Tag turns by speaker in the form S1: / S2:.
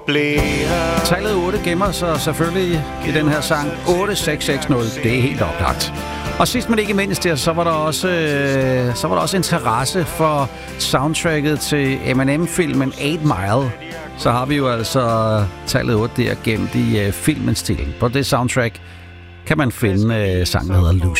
S1: flere.
S2: Tallet 8 gemmer sig selvfølgelig i den her sang. 8660, det er helt oplagt. Og sidst men ikke mindst, så var der også interesse for soundtracket til Eminem-filmen 8 Mile. Så har vi jo altså tallet 8 der gemt i filmens titel. På det soundtrack kan man finde sangen, der hedder Lucy.